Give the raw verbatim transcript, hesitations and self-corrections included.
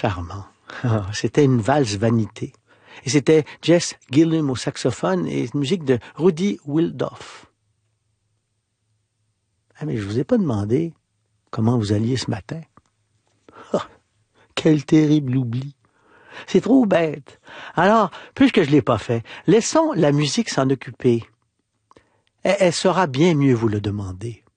charmant. C'était une valse vanité. Et c'était Jess Gillum au saxophone et une musique de Rudy Wildorf. Ah, mais je vous ai pas demandé comment vous alliez ce matin. Oh, quel terrible oubli. C'est trop bête. Alors, puisque je l'ai pas fait, laissons la musique s'en occuper. Elle, elle saura bien mieux vous le demander.